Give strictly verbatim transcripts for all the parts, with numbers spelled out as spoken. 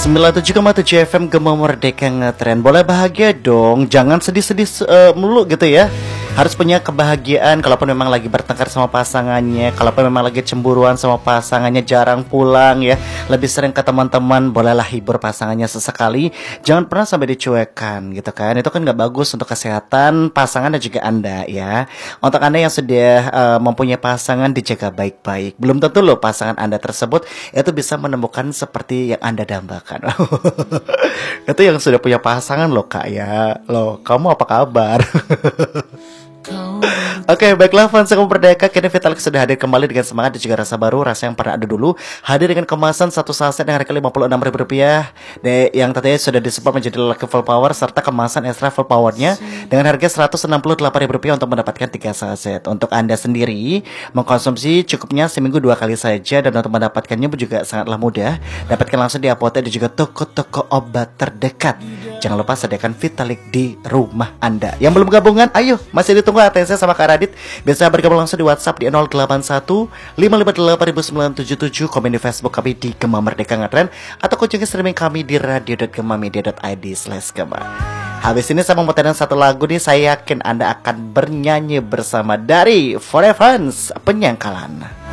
sembilan puluh tujuh koma tujuh F M Gema Merdeka Ngetren. Boleh bahagia dong, jangan sedih-sedih uh, mulu gitu ya. Harus punya kebahagiaan. Kalaupun memang lagi bertengkar sama pasangannya, kalaupun memang lagi cemburuan sama pasangannya, jarang pulang ya, lebih sering ke teman-teman, bolehlah hibur pasangannya sesekali. Jangan pernah sampai dicuekan gitu kan. Itu kan gak bagus untuk kesehatan pasangan dan juga Anda ya. Untuk Anda yang sudah uh, mempunyai pasangan, dijaga baik-baik. Belum tentu loh pasangan Anda tersebut itu bisa menemukan seperti yang Anda dambakan. Itu yang sudah punya pasangan loh kak ya. Loh, kamu apa kabar? Oke, okay, baiklah fans Gema Merdeka, kini Vitalik sudah hadir kembali dengan semangat dan juga rasa baru, rasa yang pernah ada dulu. Hadir dengan kemasan satu saset dengan harga lima puluh enam ribu rupiah, de, yang tentunya sudah disupport menjadi lelaki full power, serta kemasan extra full powernya dengan harga seratus enam puluh delapan ribu rupiah untuk mendapatkan tiga saset. Untuk Anda sendiri mengkonsumsi cukupnya seminggu dua kali saja, dan untuk mendapatkannya juga sangatlah mudah. Dapatkan langsung di apotek dan juga toko-toko obat terdekat. Jangan lupa sediakan Vitalik di rumah Anda. Yang belum gabungan, ayo masih ditunggu A T C sama Kak Radit. Bisa bergabung langsung di WhatsApp di nol delapan satu lima lima delapan sembilan tujuh tujuh, komen di Facebook kami di Gema Merdeka Ngetren, atau kunjungi streaming kami di radio dot gemamedia dot i d slash gema. Habis ini saya mau memutarkan satu lagu nih, saya yakin Anda akan bernyanyi bersama dari Forevans, Penyangkalan.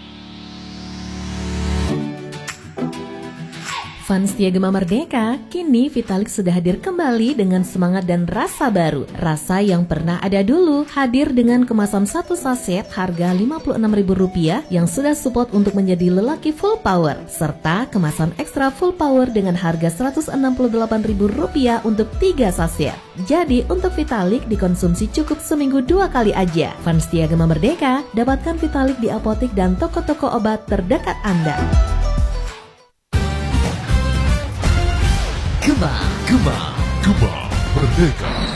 Fans setia Gema Merdeka, kini Vitalik sudah hadir kembali dengan semangat dan rasa baru. Rasa yang pernah ada dulu, hadir dengan kemasan satu saset harga lima puluh enam ribu rupiah yang sudah support untuk menjadi lelaki full power, serta kemasan ekstra full power dengan harga seratus enam puluh delapan ribu rupiah untuk tiga saset. Jadi untuk Vitalik dikonsumsi cukup seminggu dua kali aja. Fans setia Gema Merdeka, dapatkan Vitalik di apotek dan toko-toko obat terdekat Anda. Gema, Gema, Gema Merdeka.